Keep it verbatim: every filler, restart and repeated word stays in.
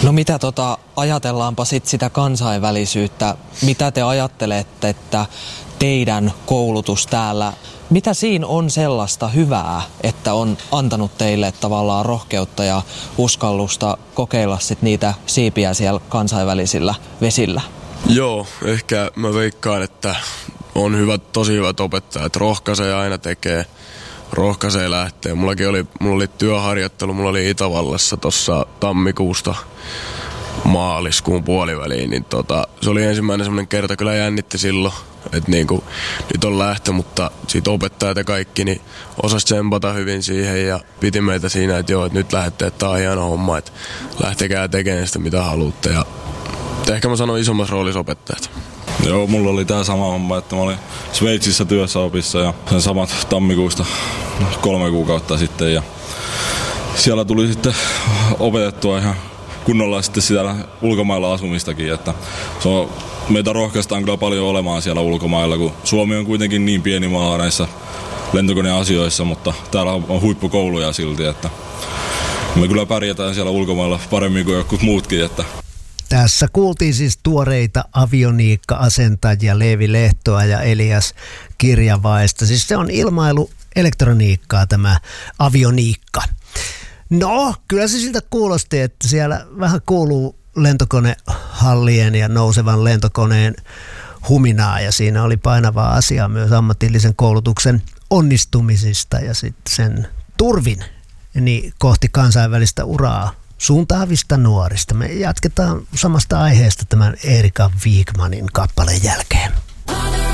No mitä tota, ajatellaanpa sit sitä kansainvälisyyttä. Mitä te ajattelette, että teidän koulutus täällä, mitä siinä on sellaista hyvää, että on antanut teille tavallaan rohkeutta ja uskallusta kokeilla sit niitä siipiä siellä kansainvälisillä vesillä? Joo, ehkä mä veikkaan, että on hyvät, tosi hyvät opettajat. Rohkaisee aina tekee, rohkaisee lähtee. Mullakin oli, mulla oli työharjoittelu, mulla oli Itävallassa tuossa tammikuusta maaliskuun puoliväliin, niin tota, se oli ensimmäinen semmoinen kerta, kyllä jännitti silloin, että niinku, nyt on lähtö, mutta siitä opettajat ja kaikki, niin osasi tsempata hyvin siihen ja piti meitä siinä, että joo, että nyt lähdette, että tää on hieno homma, että lähtekää tekemään sitä mitä haluatte ja ehkä mä sanon isommassa roolissa opettajat. Joo, mulla oli tää sama homma, että mä olin Sveitsissä työssäopissa ja sen samat tammikuusta kolme kuukautta sitten ja siellä tuli sitten opetettua ihan kunnolla sitten siellä ulkomailla asumistakin, että se on, meitä rohkaistaan kyllä paljon olemaan siellä ulkomailla, kun Suomi on kuitenkin niin pieni maa näissä lentokoneasioissa, mutta täällä on huippukouluja silti, että me kyllä pärjätään siellä ulkomailla paremmin kuin jotkut muutkin, että tässä kuultiin siis tuoreita avioniikka-asentajia Leevi Lehtoa ja Elias Kirjavaista. Siis se on ilmailuelektroniikkaa tämä avioniikka. No, kyllä se siltä kuulosti, että siellä vähän kuuluu lentokonehallien ja nousevan lentokoneen huminaa ja siinä oli painavaa asiaa myös ammatillisen koulutuksen onnistumisista ja sitten sen turvin niin kohti kansainvälistä uraa suuntaavista nuorista. Me jatketaan samasta aiheesta tämän Erika Wigmanin kappaleen jälkeen.